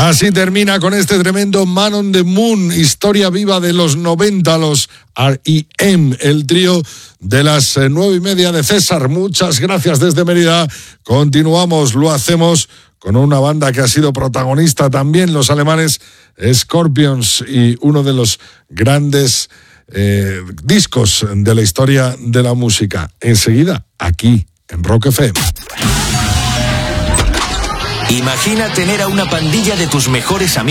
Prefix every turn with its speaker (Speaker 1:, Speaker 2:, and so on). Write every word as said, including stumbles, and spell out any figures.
Speaker 1: Así termina con este tremendo Man on the Moon, historia viva de los noventa, los R E M, el trío de las nueve y media de César. Muchas gracias desde Mérida. Continuamos, lo hacemos con una banda que ha sido protagonista también, los alemanes Scorpions, y uno de los grandes eh, discos de la historia de la música. Enseguida, aquí en Rock F M.
Speaker 2: Imagina tener a una pandilla de tus mejores amigos